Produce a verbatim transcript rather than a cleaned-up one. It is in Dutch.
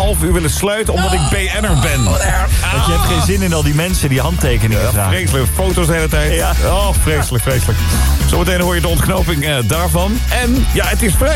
half uur willen sluiten omdat ik B N'er ben. Want je hebt geen zin in al die mensen die handtekeningen Ja, vragen. vreselijk. Foto's de hele tijd. Ja. Oh, vreselijk, vreselijk. Zometeen hoor je de ontknoping uh, daarvan. En ja, het is vrij.